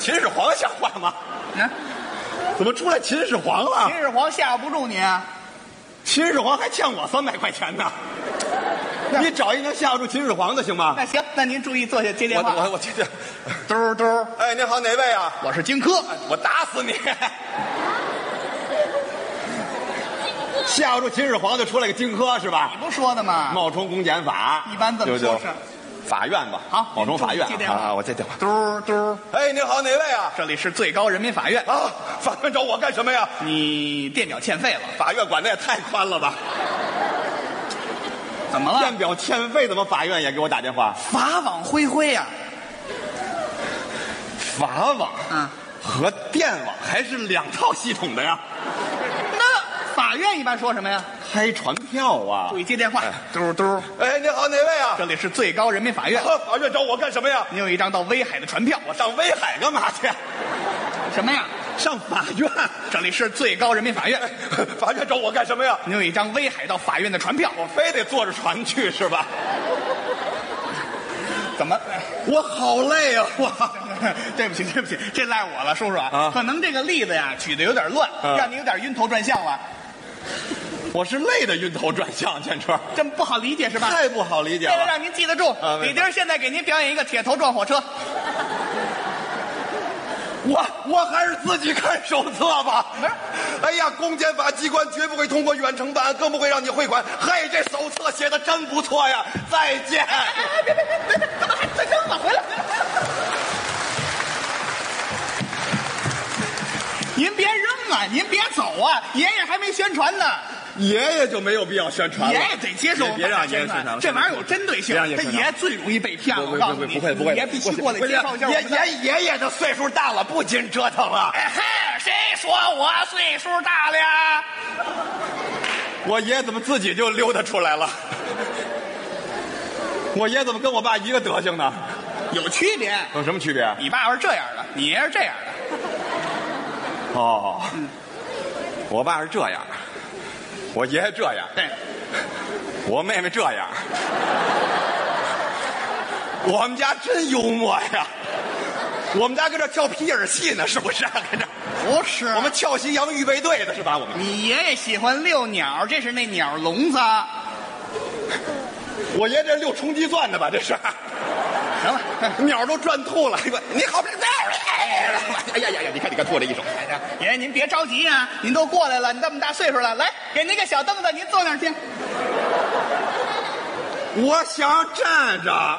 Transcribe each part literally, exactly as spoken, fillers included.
秦始皇像话吗？ 啊， 怎么出来秦始皇了？ 秦始皇吓不住你啊！ 秦始皇还欠我三百块钱呢。你找一能吓住秦始皇的行吗？ 那行，那您注意坐下接电话。 我我我接电。 嘟嘟， 哎，您好，哪位啊？ 我是荆轲， 我打死你！吓不住秦始皇就出来个荆轲是吧？ 你不说的吗？ 冒充公检法， 一般这么说是。 法院吧。 好， 冒充法院。 接电话啊，我接电话。 嘟嘟， 哎，您好，哪位啊？ 这里是最高人民法院啊，法院找我干什么呀？ 你电表欠费了。 法院管的也太宽了吧？ 怎么了？ 电表欠费，怎么法院也给我打电话？ 法网恢恢呀、 法网嗯和电网还是两套系统的呀。 那法院一般说什么呀？ 开传票啊！ 注意接电话。嘟嘟， 哎，你好，哪位啊？ 这里是最高人民法院。 啊法院找我干什么呀？ 你有一张到威海的传票。 我上威海干嘛去？ 什么呀？ 上法院。 这里是最高人民法院。 法院找我干什么呀？ 你有一张威海到法院的传票。 我非得坐着船去是吧？ 怎么？ 我好累啊！我对不起，对不起，这赖我了，叔叔啊。 啊可能这个例子呀举的有点乱， 啊让你有点晕头转向了， 我是累的晕头转向，建川这么不好理解是吧？ 太不好理解了。 为了让您记得住， 啊李丁现在给您表演一个铁头撞火车。 我我还是自己看手册吧。 不是， 哎呀，公检法机关绝不会通过远程办案，更不会让你汇款。嘿，这手册写的真不错呀！再见。 哎哎，别别别别，干嘛还再扔了？回来！您别扔啊，您别走啊，爷爷还没宣传呢。 爷爷就没有必要宣传了。 爷爷得接受别别让爷爷宣传了， 这玩意儿有针对性。 别让爷爷宣传这爷爷最容易被骗了。我告诉你， 不会不会， 爷必须过来介绍一下我爷们的。 爷爷爷的岁数大了，不禁折腾了。 哎嘿，谁说我岁数大了呀？ 我爷爷怎么自己就溜达出来了？我爷爷怎么跟我爸一个德行呢？ 有区别。 有什么区别？ 你爸是这样的，你爷是这样的。 哦，我爸是这样，我爷爷这样， 对， 我妹妹这样。我们家真幽默呀！我们家跟这跳皮影戏呢，是不是啊？跟这不是， 我们俏西洋预备队的是吧？我们你爷爷喜欢遛鸟，这是那鸟笼子。 我爷这遛冲击钻的吧？这是。 行了， 鸟都转吐了。你好，哎呀呀呀！你看，你看，吐了一手。 哎呀，爷爷您别着急啊，您都过来了，你这么大岁数了，来给您个小凳子，您坐那儿去。 我想站着，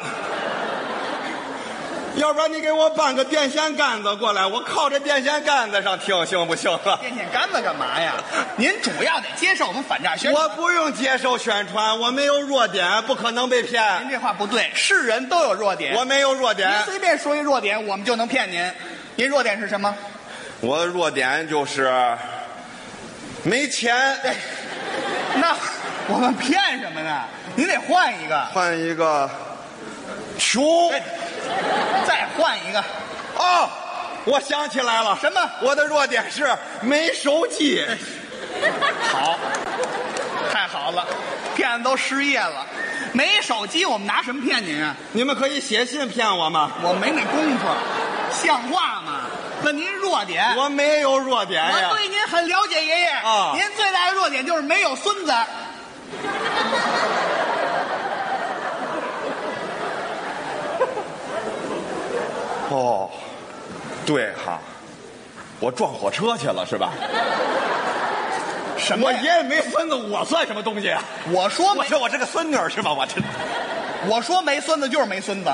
要不然你给我搬个电线杆子过来，我靠着电线杆子上听，行不行啊？ 电线杆子干嘛呀？您主要得接受我们反诈宣传。 我不用接受宣传，我没有弱点，不可能被您骗。 这话不对，是人都有弱点。 我没有弱点您，随便说一弱点，我们就能骗您。您弱点是什么？ 我的弱点就是没钱。 那我们骗什么呢？您得换一个。 换一个穷。 哎再换一个。 哦，我想起来了， 什么？ 我的弱点是没手机。 好，太好了，骗子都失业了，没手机，我们拿什么骗您啊？ 你们可以写信骗我吗？ 我没那功夫，像话吗？那您弱点？ 我没有弱点呀。 我对您很了解，爷爷啊您最大的弱点就是没有孙子。 哦，对哈，我撞火车去了是吧？ 什么呀？ 我爷爷没孙子，我算什么东西啊？ 我说没我说我这个孙女儿是吧？我这我说没孙子就是没孙子。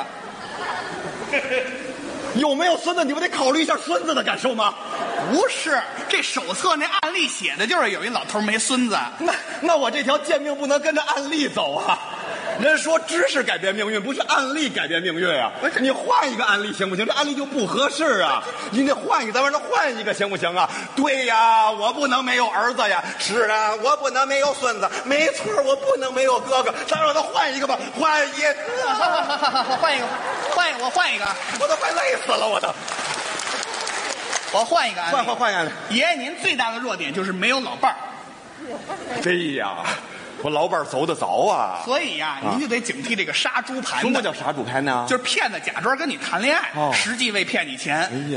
有没有孙子，你不得考虑一下孙子的感受吗？ 不是，这手册那案例写的就是有一老头没孙子。 那那我这条贱命不能跟着案例走啊！人说知识改变命运，不是案例改变命运啊！你换一个案例行不行？这案例就不合适啊！你得换一个，咱们这换一个行不行啊？对呀，我不能没有儿子呀！是啊，我不能没有孙子。没错，我不能没有哥哥。咱让他换一个吧，换一个。 好好好好好，换一个，换一个，我换一个， 我都快累死了，我都。 我换一个案例。 换换换下来。 爷爷，您最大的弱点就是没有老伴儿。 对呀，我老伴儿走得早啊。 所以呀、您就得警惕这个杀猪盘子。 什么叫杀猪盘呢？ 就是骗子假装跟你谈恋爱， 哦实际为骗你钱。 哎呀。